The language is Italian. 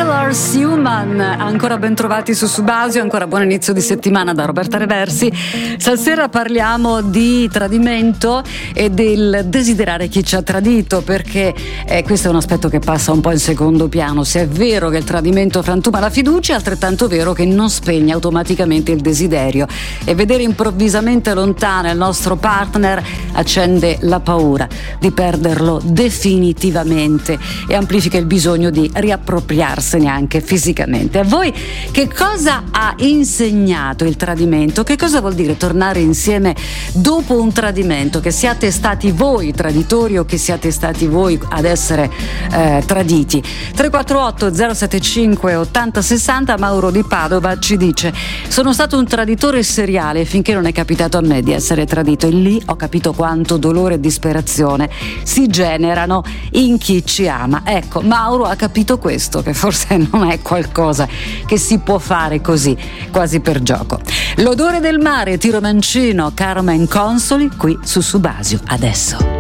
Regulars Human, ancora ben trovati su Subasio, ancora buon inizio di settimana da Roberta Reversi. Stasera parliamo di tradimento e del desiderare chi ci ha tradito, perché questo è un aspetto che passa un po' in secondo piano. Se è vero che il tradimento frantuma la fiducia, è altrettanto vero che non spegne automaticamente il desiderio, e vedere improvvisamente lontano il nostro partner accende la paura di perderlo definitivamente e amplifica il bisogno di riappropriarsene anche fisicamente. A voi che cosa ha insegnato il tradimento? Che cosa vuol dire tornare insieme dopo un tradimento? Che siate stati voi traditori o che siate stati voi ad essere traditi. 348 075 8060. Mauro di Padova ci dice: sono stato un traditore seriale finché non è capitato a me di essere tradito, e lì ho capito quanto dolore e disperazione si generano in chi ci ama. Ecco, Mauro ha capito questo, che forse non è qualcosa che si può fare così, quasi per gioco. L'odore del mare, Tiro Mancino, Carmen Consoli, qui su Subasio, adesso.